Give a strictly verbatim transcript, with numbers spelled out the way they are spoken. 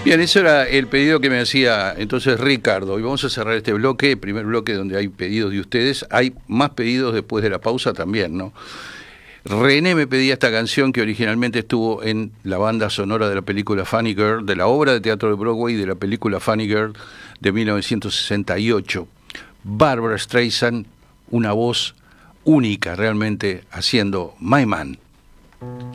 Bien, eso era el pedido que me hacía entonces Ricardo. Y vamos a cerrar este bloque, el primer bloque donde hay pedidos de ustedes. Hay más pedidos después de la pausa también, ¿no? René me pedía esta canción que originalmente estuvo en la banda sonora de la película Funny Girl, de la obra de teatro de Broadway de la película Funny Girl de mil novecientos sesenta y ocho. Barbra Streisand, una voz única realmente haciendo My Man.